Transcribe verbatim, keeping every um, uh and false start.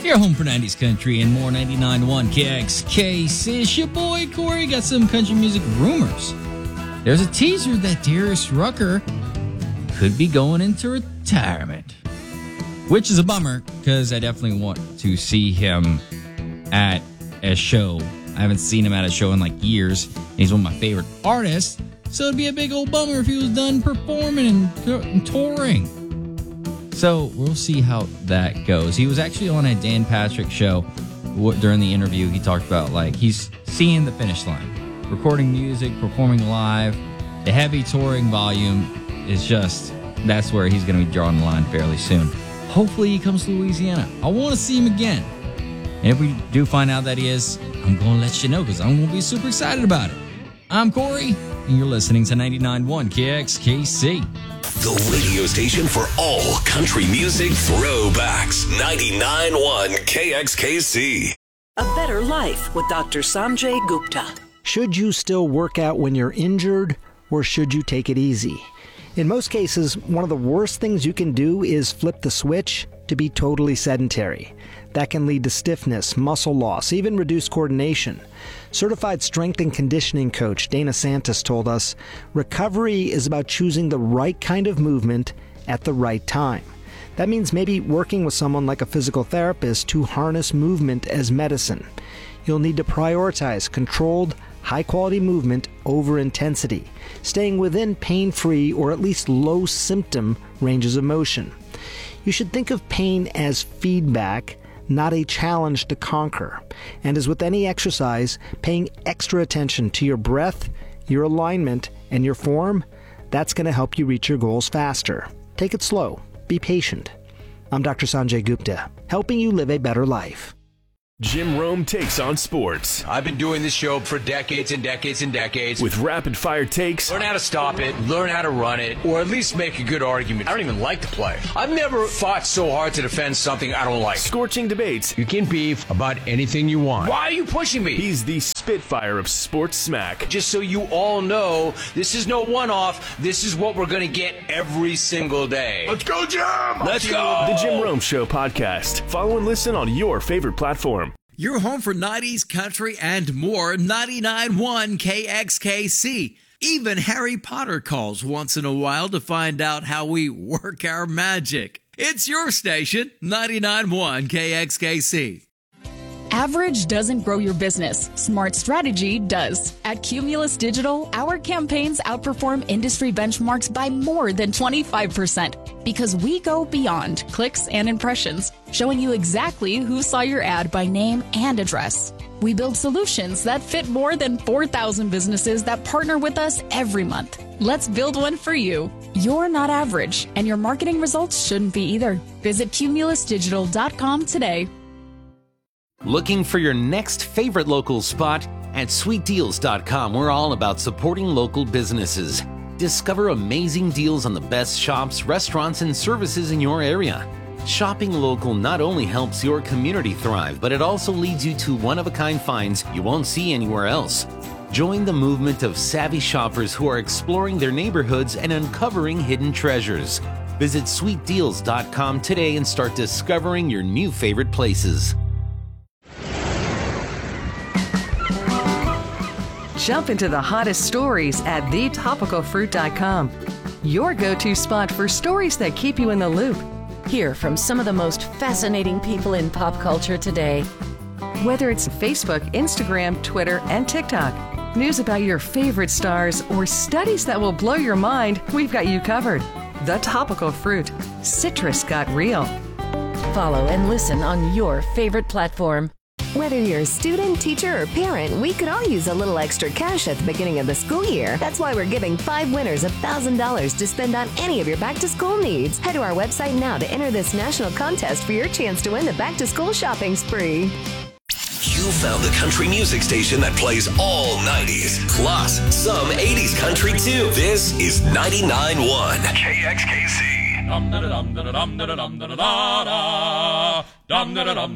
Your home for nineties country and more. Ninety-nine point one K X K C. It's your boy Corey. Got some country music rumors. There's a teaser that Darius Rucker could be going into retirement, which is a bummer because I definitely want to see him at a show. I haven't seen him at a show in like years. He's one of my favorite artists, so it'd be a big old bummer if he was done performing and, and touring. So we'll see how that goes. He was actually on a Dan Patrick show. During the interview, he talked about like he's seeing the finish line, recording music, performing live. The heavy touring volume is just, that's where he's going to be drawing the line fairly soon. Hopefully he comes to Louisiana. I want to see him again. And if we do find out that he is, I'm going to let you know because I'm going to be super excited about it. I'm Corey, and you're listening to ninety-nine point one K X K C. The radio station for all country music throwbacks. ninety-nine point one K X K C. A Better Life with Doctor Sanjay Gupta. Should you still work out when you're injured, or should you take it easy? In most cases, one of the worst things you can do is flip the switch to be totally sedentary. That can lead to stiffness, muscle loss, even reduced coordination. Certified strength and conditioning coach Dana Santos told us, recovery is about choosing the right kind of movement at the right time. That means maybe working with someone like a physical therapist to harness movement as medicine. You'll need to prioritize controlled, high-quality movement over intensity, staying within pain-free or at least low-symptom ranges of motion. You should think of pain as feedback, not a challenge to conquer. And as with any exercise, paying extra attention to your breath, your alignment, and your form, that's going to help you reach your goals faster. Take it slow. Be patient. I'm Doctor Sanjay Gupta, helping you live a better life. Jim Rome takes on sports. I've been doing this show for decades and decades and decades. With rapid-fire takes. Learn how to stop it, learn how to run it, or at least make a good argument. I don't even like to play. I've never fought so hard to defend something I don't like. Scorching debates. You can beef about anything you want. Why are you pushing me? He's the Spitfire of sports smack. Just so you all know, this is no one-off. This is what we're going to get every single day. Let's go, Jim! Let's go! The Jim Rome Show podcast. Follow and listen on your favorite platform. Your home for nineties country and more. Ninety-nine point one K X K C. Even Harry Potter calls once in a while to find out how we work our magic. It's your station, ninety-nine point one K X K C. Average doesn't grow your business. Smart strategy does. At Cumulus Digital, our campaigns outperform industry benchmarks by more than twenty-five percent because we go beyond clicks and impressions, showing you exactly who saw your ad by name and address. We build solutions that fit more than four thousand businesses that partner with us every month. Let's build one for you. You're not average, and your marketing results shouldn't be either. Visit cumulus digital dot com today. Looking for your next favorite local spot? At sweet deals dot com, we're all about supporting local businesses. Discover amazing deals on the best shops, restaurants, and services in your area. Shopping local not only helps your community thrive, but it also leads you to one-of-a-kind finds you won't see anywhere else. Join the movement of savvy shoppers who are exploring their neighborhoods and uncovering hidden treasures. Visit sweet deals dot com today and start discovering your new favorite places. Jump into the hottest stories at the topical fruit dot com. Your go-to spot for stories that keep you in the loop. Hear from some of the most fascinating people in pop culture today. Whether it's Facebook, Instagram, Twitter, and TikTok, news about your favorite stars, or studies that will blow your mind, we've got you covered. The Topical Fruit. Citrus got real. Follow and listen on your favorite platform. Whether you're a student, teacher, or parent, we could all use a little extra cash at the beginning of the school year. That's why we're giving five winners one thousand dollars to spend on any of your back-to-school needs. Head to our website now to enter this national contest for your chance to win the back-to-school shopping spree. You found the country music station that plays all nineties, plus some eighties country too. This is ninety-nine point one K X K C. Dum da dum da dum da dum da da da dum da dum